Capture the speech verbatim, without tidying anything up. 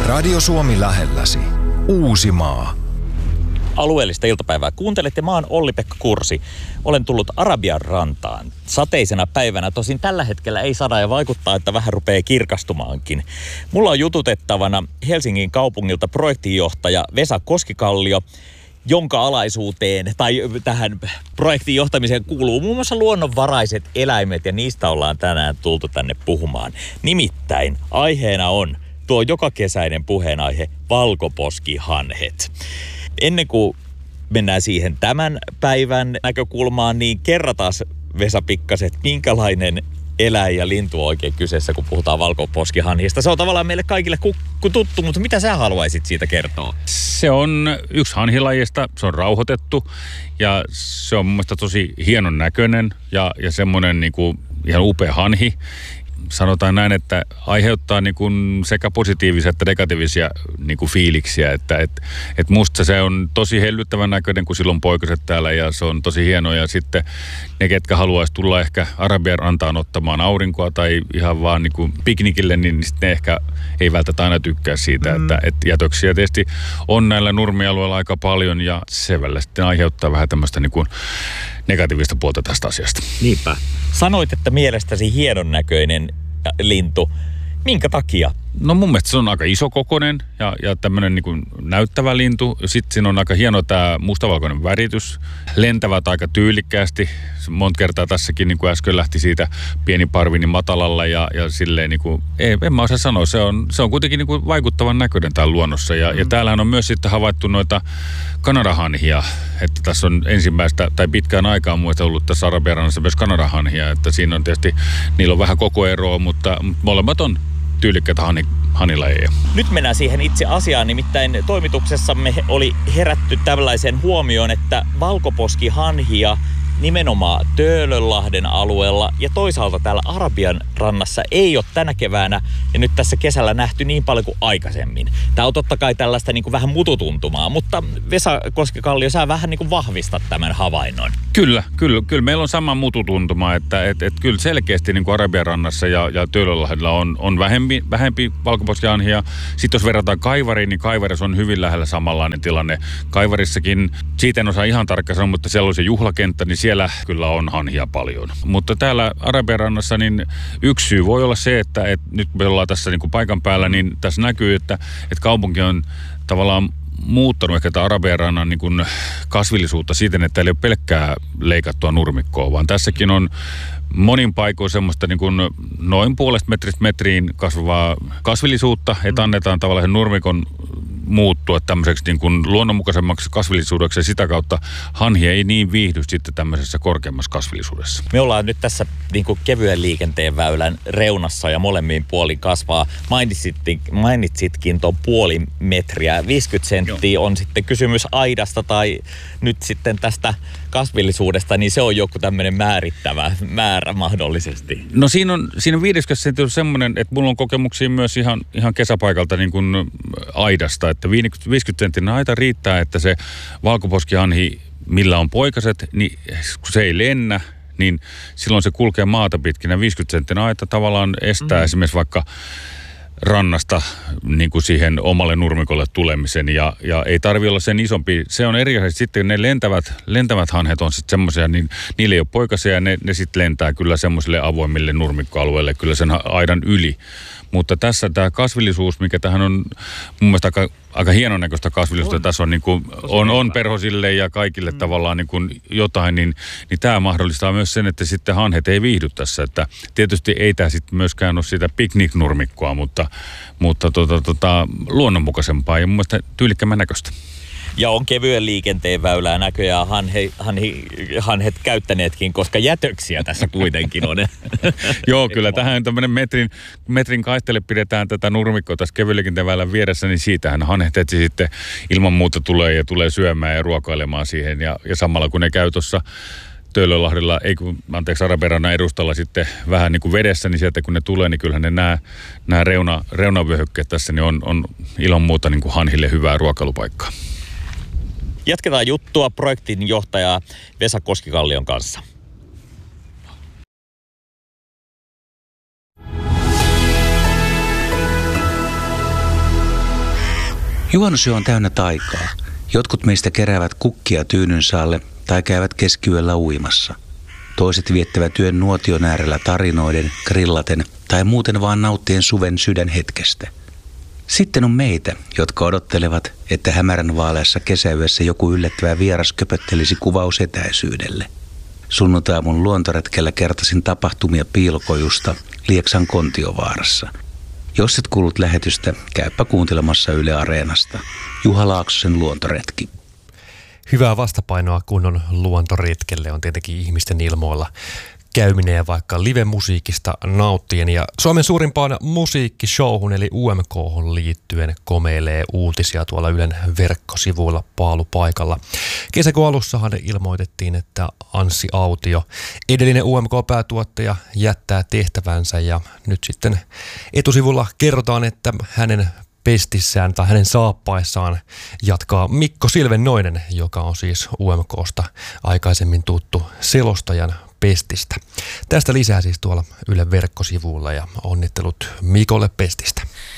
Radio Suomi lähelläsi. Uusimaa. Alueellista iltapäivää kuuntelette. Mä oon Olli-Pekka Kursi. Olen tullut Arabian rantaan. Sateisena päivänä tosin tällä hetkellä ei sada ja vaikuttaa, että vähän rupeaa kirkastumaankin. Mulla on jututettavana Helsingin kaupungilta projektinjohtaja Vesa Koskikallio, jonka alaisuuteen tai tähän projektin johtamiseen kuuluu muun muassa luonnonvaraiset eläimet, ja niistä ollaan tänään tultu tänne puhumaan. Nimittäin aiheena on tuo jokakesäinen puheenaihe valkoposkihanhet. Ennen kuin mennään siihen tämän päivän näkökulmaan, niin kerrataan Vesa pikkaset, minkälainen eläin ja lintu on oikein kyseessä, kun puhutaan valkoposkihanhista. Se on tavallaan meille kaikille kukku tuttu, mutta mitä sä haluaisit siitä kertoa? Se on yksi hanhilajista, se on rauhoitettu ja se on mun mielestä tosi hienon näköinen ja, ja semmoinen niin kuin ihan upea hanhi. Sanotaan näin, että aiheuttaa niin kuin sekä positiivisia että negatiivisia niin kuin fiiliksiä. Että et, et musta se on tosi hellyttävän näköinen, kun silloin poikaset täällä, ja se on tosi hieno. Ja sitten ne, ketkä haluaisi tulla ehkä Arabian rantaan ottamaan aurinkoa tai ihan vaan niin kuin piknikille, niin sitten ne ehkä ei välttämättä aina tykkää siitä. Mm. Että et jätöksiä tietysti on näillä nurmialueilla aika paljon, ja se välillä sitten aiheuttaa vähän tämmöistä niin kuin negatiivista puolta tästä asiasta. Niinpä. Sanoit, että mielestäsi hienon näköinen lintu. Minkä takia? No mun mielestä se on aika isokokoinen ja, ja tämmöinen niin kuin näyttävä lintu. Sitten siinä on aika hieno tämä mustavalkoinen väritys. Lentävät aika tyylikkäästi. Monta kertaa tässäkin, niin kuin äsken lähti siitä pieni parvi niin matalalla ja, ja silleen niin kuin, ei, en mä osaa sanoa. Se on, se on kuitenkin niin kuin vaikuttavan näköinen täällä luonnossa. Ja, mm. ja täällähän on myös sitten havaittu noita kanadahanhia. Että tässä on ensimmäistä tai pitkään aikaan muista ollut tässä Arabian rannassa myös kanadahanhia. Että siinä on tietysti, niillä on vähän koko eroa, mutta molemmat on tyylikkäitä hani, hanilajeja. Nyt mennään siihen itse asiaan, nimittäin toimituksessamme oli herätty tällaisen huomioon, että valkoposkihanhia nimenomaan Töölönlahden alueella ja toisaalta täällä Arabian rannassa ei ole tänä keväänä ja nyt tässä kesällä nähty niin paljon kuin aikaisemmin. Tämä on totta kai tällaista niin kuin vähän mututuntumaa, mutta Vesa Koskikallio, sä vähän niin kuin vahvistat tämän havainnon. Kyllä, kyllä, kyllä meillä on sama mututuntuma, että et, et kyllä selkeästi niin kuin Arabian rannassa ja, ja Töölönlahdella on, on vähempi, vähempi valkoposkihanhia. Sitten jos verrataan Kaivariin, niin Kaivarissa on hyvin lähellä samanlainen tilanne. Kaivarissakin, siitä en osaa ihan tarkkaan sanoa, mutta siellä on se juhlakenttä, niin siellä kyllä on hanhia paljon. Mutta täällä Arabian rannassa niin yksi syy voi olla se, että, että nyt me ollaan tässä niin kuin paikan päällä, niin tässä näkyy, että, että kaupunki on tavallaan muuttanut ehkä tätä Arabian rannan niin kuin kasvillisuutta siten, että täällä ei ole pelkkää leikattua nurmikkoa, vaan tässäkin on monin paikoin semmoista niin kuin noin puolesta metristä metriin kasvavaa kasvillisuutta, että annetaan tavallaan sen nurmikon muuttua tämmöiseksi niin kuin luonnonmukaisemmaksi kasvillisuudeksi, ja sitä kautta hanhi ei niin viihdy sitten tämmöisessä korkeammassa kasvillisuudessa. Me ollaan nyt tässä niin kuin kevyen liikenteen väylän reunassa ja molemmin puolin kasvaa. Mainitsitkin, mainitsitkin tuon puoli metriä. viisikymmentä senttiä Joo. on sitten kysymys aidasta tai nyt sitten tästä kasvillisuudesta, niin se on joku tämmöinen määrittävä määrä mahdollisesti. No siinä on, siinä viisikymmentä senttiä on semmoinen, että mulla on kokemuksia myös ihan, ihan kesäpaikalta niin kuin aidasta, että viisikymmentä senttinen aita riittää, että se valkoposkihanhi, millä on poikaset, niin kun se ei lennä, niin silloin se kulkee maata pitkin. Ja viisikymmentä senttinen aita tavallaan estää mm. esimerkiksi vaikka rannasta niin kuin siihen omalle nurmikolle tulemisen, ja, ja ei tarvitse olla sen isompi. Se on eri asia. Sitten ne lentävät, lentävät hanhet on sitten semmoisia, niin niillä ei ole poikasia, ja ne, ne sitten lentää kyllä semmoisille avoimille nurmikkoalueille kyllä sen aidan yli. Mutta tässä tämä kasvillisuus, mikä tähän on mun mielestä aika, aika hienon näköistä kasvillisuutta, on. Tässä on, niin kuin, on, on perhosille ja kaikille mm. tavallaan niin kuin jotain, niin, niin tämä mahdollistaa myös sen, että sitten hanhet ei viihdy tässä. Että tietysti ei tämä sitten myöskään ole sitä pikniknurmikkoa, mutta, mutta tota, tota, luonnonmukaisempaa ja mun mielestä tyylikkämän näköistä. Ja on kevyen liikenteen väylää näköjään hanhe, hanhe, hanhet käyttäneetkin, koska jätöksiä tässä kuitenkin on. Joo, kyllä tähän tämmöinen metrin, metrin kaistelle pidetään tätä nurmikkoa tässä kevyen liikenteen väylän vieressä, niin siitähän hanhet etsi sitten ilman muuta tulee ja tulee syömään ja ruokailemaan siihen. Ja, ja samalla kun ne käy tuossa Töölönlahdella, ei kun, anteeksi, Arabian rannan edustalla sitten vähän niin kuin vedessä, niin sieltä kun ne tulee, niin kyllähän ne nämä, nämä reuna, reunavyöhykkeet tässä niin on, on ilman muuta niin kuin hanhille hyvää ruokailupaikkaa. Jatketaan juttua projektin johtaja Vesa Koskikallion kanssa. Juhannusyö on täynnä taikaa. Jotkut meistä keräävät kukkia tyynynsä alle tai käyvät keskiyöllä uimassa. Toiset viettävät yön nuotion äärellä tarinoiden, grillaten tai muuten vaan nauttien suven sydänhetkestä. Sitten on meitä, jotka odottelevat, että hämärän vaaleassa kesäyössä joku yllättävä vieras köpöttelisi kuvaus etäisyydelle. Sunnuntaiaamun luontoretkellä kertasin tapahtumia Piilokojusta Lieksan Kontiovaarassa. Jos et kuullut lähetystä, käypä kuuntelemassa Yle Areenasta. Juha Laaksosen luontoretki. Hyvää vastapainoa kunnon luontoretkelle on tietenkin ihmisten ilmoilla käyminen ja vaikka live-musiikista nauttien. Ja Suomen suurimpaan musiikkishowhun eli U M K:hon liittyen komeilee uutisia tuolla Ylen verkkosivuilla paalupaikalla. Kesäkuun alussahan ilmoitettiin, että Anssi Autio, edellinen U M K-päätuottaja, jättää tehtävänsä ja nyt sitten etusivulla kerrotaan, että hänen pestissään tai hänen saappaissaan jatkaa Mikko Silvennoinen, joka on siis U M K:sta aikaisemmin tuttu selostajan pestistä. Tästä lisää siis tuolla Ylen verkkosivuilla ja onnittelut Mikolle pestistä.